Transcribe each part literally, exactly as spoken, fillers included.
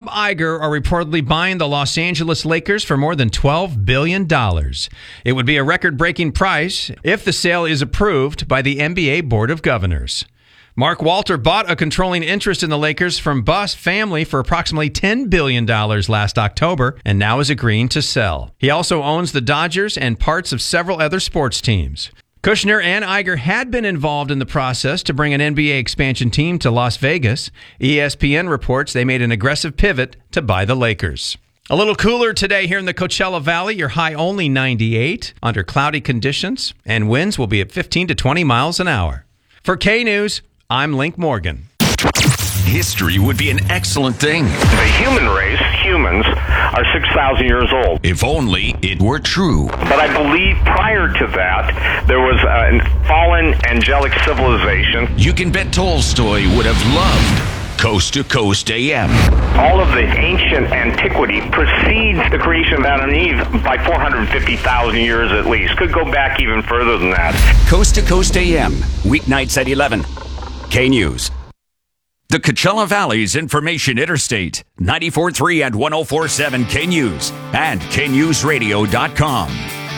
Iger are reportedly buying the Los Angeles Lakers for more than twelve billion dollars. It would be a record-breaking price if the sale is approved by the N B A Board of Governors. Mark Walter bought a controlling interest in the Lakers from Buss family for approximately ten billion dollars last October and now is agreeing to sell. He also owns the Dodgers and parts of several other sports teams. Kushner and Iger had been involved in the process to bring an N B A expansion team to Las Vegas. E S P N reports they made an aggressive pivot to buy the Lakers. A little cooler today here in the Coachella Valley. Your high only ninety-eight under cloudy conditions, and winds will be at fifteen to twenty miles an hour. For K-News, I'm Link Morgan. History would be an excellent thing. The human race, humans, are six thousand years old. If only it were true. But I believe prior to that, there was a fallen angelic civilization. You can bet Tolstoy would have loved Coast to Coast A M. All of the ancient antiquity precedes the creation of Adam and Eve by four hundred fifty thousand years at least. Could go back even further than that. Coast to Coast A M, weeknights at eleven. K-News. The Coachella Valley's Information Interstate, ninety-four point three and one oh four point seven K-News and K news radio dot com.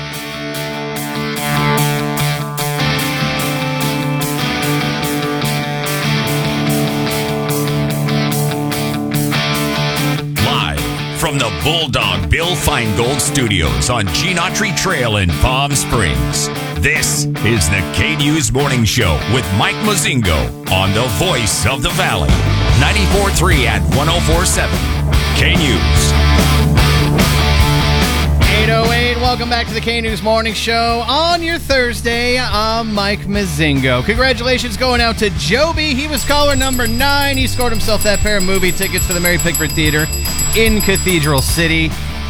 From the Bulldog Bill Feingold Studios on Gene Autry Trail in Palm Springs, this is the K-News Morning Show with Mike Mozingo on the voice of the Valley, ninety-four point three and one oh four point seven K-News. eight oh eight, welcome back to the K-News Morning Show on your Thursday. I'm Mike Mozingo. Congratulations going out to Joby. He was caller number nine. He scored himself that pair of movie tickets for the Mary Pickford Theater in Cathedral City.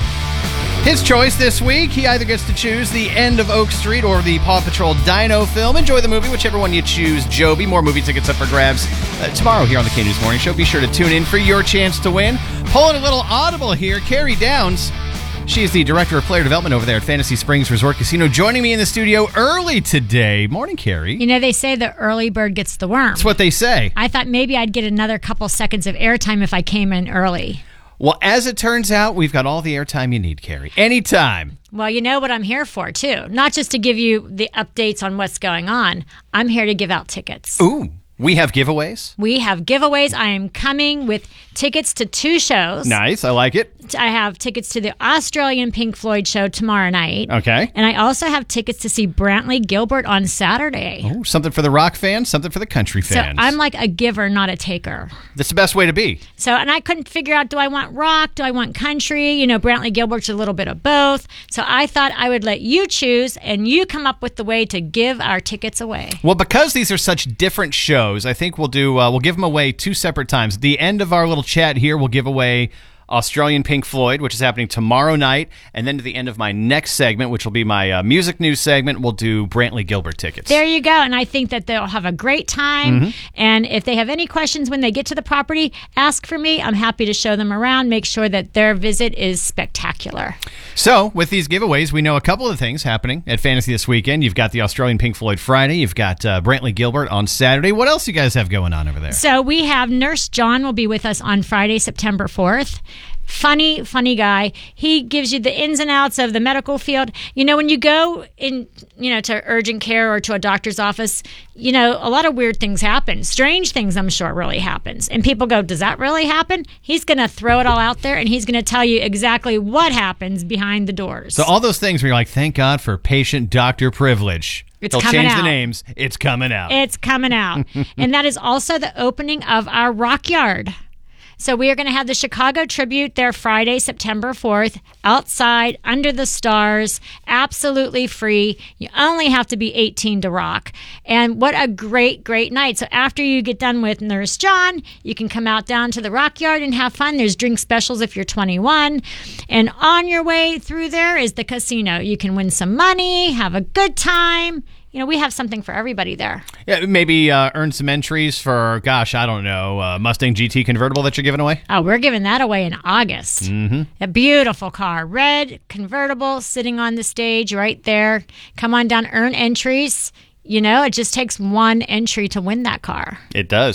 His choice this week, he either gets to choose the end of Oak Street or the Paw Patrol Dino film. Enjoy the movie, whichever one you choose, Joby. More movie tickets up for grabs uh, tomorrow here on the K-News Morning Show. Be sure to tune in for your chance to win. Pulling a little audible here, Carrie Downs. She's the Director of Player Development over there at Fantasy Springs Resort Casino, joining me in the studio early today. Morning, Carrie. You know, they say the early bird gets the worm. That's what they say. I thought maybe I'd get another couple seconds of airtime if I came in early. Well, as it turns out, we've got all the airtime you need, Carrie. Anytime. Well, you know what I'm here for, too. Not just to give you the updates on what's going on. I'm here to give out tickets. Ooh. We have giveaways? We have giveaways. I am coming with tickets to two shows. Nice. I like it. I have tickets to the Australian Pink Floyd show tomorrow night. Okay. And I also have tickets to see Brantley Gilbert on Saturday. Ooh, something for the rock fans, something for the country fans. So I'm like a giver, not a taker. That's the best way to be. So, and I couldn't figure out, do I want rock? Do I want country? You know, Brantley Gilbert's a little bit of both. So I thought I would let you choose, and you come up with the way to give our tickets away. Well, because these are such different shows, I think we'll do, uh, we'll give them away two separate times. At the end of our little chat here, we'll give away Australian Pink Floyd, which is happening tomorrow night, and then to the end of my next segment, which will be my uh, music news segment, we'll do Brantley Gilbert tickets. There you go, and I think that they'll have a great time, mm-hmm. and if they have any questions when they get to the property, ask for me. I'm happy to show them around, make sure that their visit is spectacular. So, with these giveaways, we know a couple of things happening at Fantasy this weekend. You've got the Australian Pink Floyd Friday, you've got uh, Brantley Gilbert on Saturday. What else you guys have going on over there? So, we have Nurse John will be with us on Friday, September fourth. Funny, funny guy. He gives you the ins and outs of the medical field. You know, when you go in, you know, to urgent care or to a doctor's office, you know, a lot of weird things happen. Strange things, I'm sure, really happens. And people go, does that really happen? He's going to throw it all out there, and he's going to tell you exactly what happens behind the doors. So all those things where you're like, thank God for patient-doctor privilege. It's They'll coming change out. the names. It's coming out. It's coming out. And that is also the opening of our Rock Yard. So we are going to have the Chicago Tribute there Friday, September fourth, outside, under the stars, absolutely free. You only have to be eighteen to rock. And what a great, great night. So after you get done with Nurse John, you can come out down to the Rock Yard and have fun. There's drink specials if you're twenty-one. And on your way through there is the casino. You can win some money, have a good time. You know, we have something for everybody there. Yeah, maybe uh, earn some entries for, gosh, I don't know, uh, Mustang G T convertible that you're giving away? Oh, we're giving that away in August. Mm-hmm. A beautiful car. Red, convertible, sitting on the stage right there. Come on down, earn entries. You know, it just takes one entry to win that car. It does.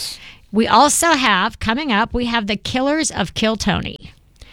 We also have, coming up, we have the Killers of Kill Tony.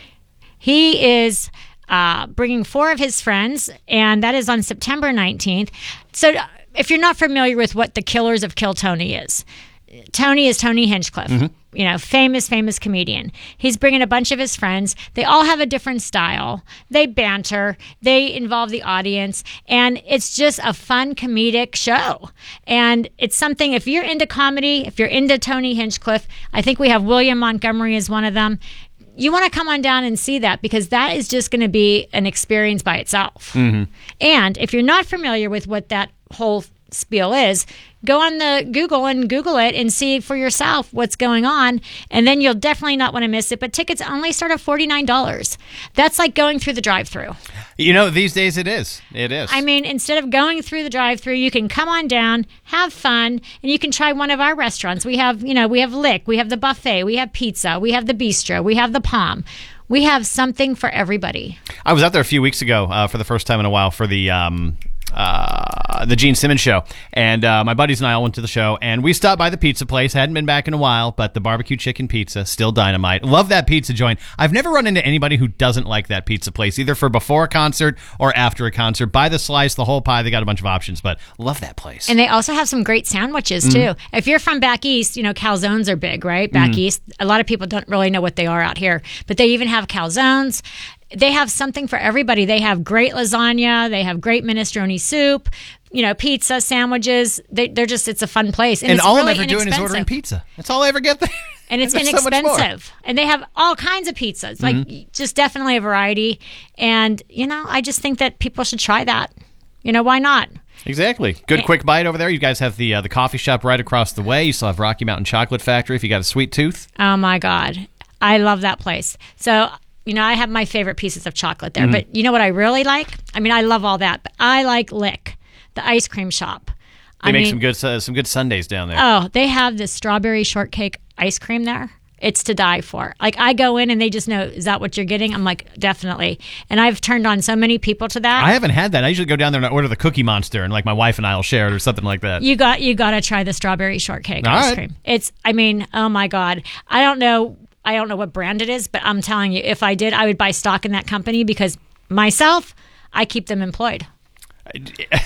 He is uh, bringing four of his friends, and that is on September nineteenth. So if you're not familiar with what the Killers of Kill Tony is, Tony is Tony Hinchcliffe, mm-hmm. you know, famous, famous comedian. He's bringing a bunch of his friends. They all have a different style. They banter. They involve the audience. And it's just a fun comedic show. And it's something, if you're into comedy, if you're into Tony Hinchcliffe, I think we have William Montgomery as one of them. You want to come on down and see that, because that is just going to be an experience by itself. Mm-hmm. And if you're not familiar with what that whole spiel is, go on the Google and Google it and see for yourself what's going on, and then you'll definitely not want to miss it. But tickets only start at forty-nine dollars. That's like going through the drive-thru. You know, these days it is. It is. I mean, instead of going through the drive-thru, you can come on down, have fun, and you can try one of our restaurants. We have, you know, we have Lick, we have the buffet, we have pizza, we have the bistro, we have the Palm. We have something for everybody. I was out there a few weeks ago uh, for the first time in a while for the um, uh, the Gene Simmons show, and uh, my buddies and I all went to the show, and we stopped by the pizza place. Hadn't been back in a while, but the barbecue chicken pizza, still dynamite. Love that pizza joint. I've never run into anybody who doesn't like that pizza place, either for before a concert or after a concert. Buy the slice, the whole pie. They got a bunch of options, but love that place. And they also have some great sandwiches, too. Mm. If you're from back east, you know, calzones are big, right? Back mm. east. A lot of people don't really know what they are out here, but they even have calzones. They have something for everybody. They have great lasagna. They have great minestrone soup, you know, pizza, sandwiches. They, they're just, it's a fun place. And, and it's all really I'm ever doing is ordering pizza. That's all I ever get there. And it's inexpensive. So and they have all kinds of pizzas, like mm-hmm. just definitely a variety. And, you know, I just think that people should try that. You know, why not? Exactly. Good and, quick bite over there. You guys have the uh, the coffee shop right across the way. You still have Rocky Mountain Chocolate Factory if you got a sweet tooth. Oh, my God. I love that place. So, you know, I have my favorite pieces of chocolate there. Mm-hmm. But you know what I really like? I mean, I love all that. But I like Lick, the ice cream shop. They I make mean, some good uh, some good sundaes down there. Oh, they have this strawberry shortcake ice cream there. It's to die for. Like, I go in and they just know, is that what you're getting? I'm like, definitely. And I've turned on so many people to that. I haven't had that. I usually go down there and order the Cookie Monster, and like my wife and I will share it or something like that. You got you got to try the strawberry shortcake all ice right. cream. It's, I mean, oh my God. I don't know. I don't know what brand it is, but I'm telling you, if I did, I would buy stock in that company, because myself, I keep them employed. I,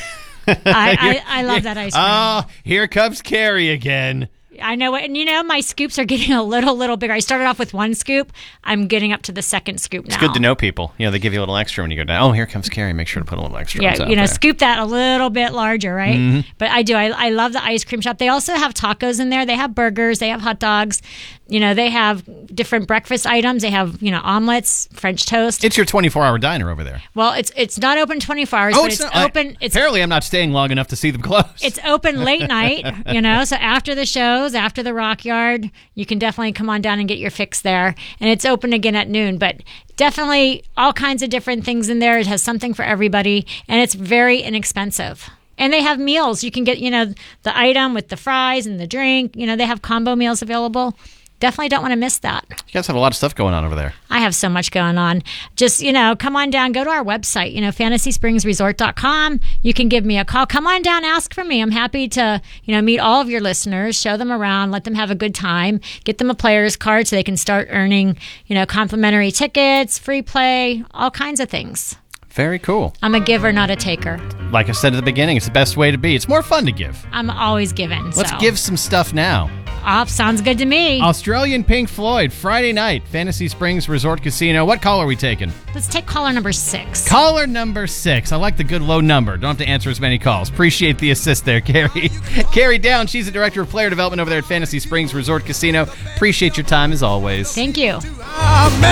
I, I love that ice cream. Oh, here comes Carrie again. I know it. And you know, my scoops are getting a little, little bigger. I started off with one scoop. I'm getting up to the second scoop now. It's good to know people. You know, they give you a little extra when you go down. Oh, here comes Carrie. Make sure to put a little extra yeah, on top you know, there. Scoop that a little bit larger, right? Mm-hmm. But I do. I, I love the ice cream shop. They also have tacos in there. They have burgers. They have hot dogs. You know, they have different breakfast items. They have, you know, omelets, French toast. It's your twenty-four hour diner over there. Well, it's it's not open twenty-four hours, oh, but it's, it's not, open. I, it's, apparently, I'm not staying long enough to see them close. It's open late night, you know, so after the shows, after the Rock Yard, you can definitely come on down and get your fix there. And it's open again at noon, but definitely all kinds of different things in there. It has something for everybody, and it's very inexpensive. And they have meals. You can get, you know, the item with the fries and the drink. You know, they have combo meals available. Definitely don't want to miss that. You guys have a lot of stuff going on over there. I have so much going on. Just, you know, come on down. Go to our website, you know, fantasy springs resort dot com. You can give me a call. Come on down. Ask for me. I'm happy to, you know, meet all of your listeners, show them around, let them have a good time, get them a player's card so they can start earning, you know, complimentary tickets, free play, all kinds of things. Very cool. I'm a giver, not a taker. Like I said at the beginning, it's the best way to be. It's more fun to give. I'm always giving. Let's so. give some stuff now. Oh, sounds good to me. Australian Pink Floyd, Friday night, Fantasy Springs Resort Casino. What call are we taking? Let's take caller number six. Caller number six. I like the good low number. Don't have to answer as many calls. Appreciate the assist there, Carrie. Carrie Down, she's the Director of Player Development over there at Fantasy Springs Resort Casino. Appreciate your time as always. Thank you.